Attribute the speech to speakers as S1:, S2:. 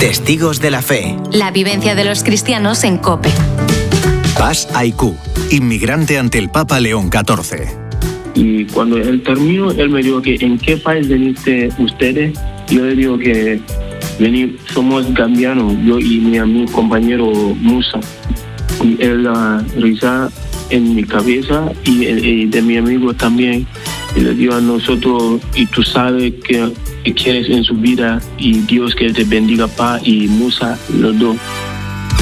S1: Testigos de la Fe.
S2: La vivencia de los cristianos en COPE.
S1: Paz Aicú, inmigrante ante el Papa León XIV.
S3: Y cuando él terminó, él me dijo que ¿en qué país veniste ustedes? Yo le digo que somos gambianos, yo y mi amigo compañero Musa. Y él risa en mi cabeza y de mi amigo también. Y le digo a nosotros, y tú sabes que quieres en su vida y Dios que te bendiga, Pa y Musa, los dos.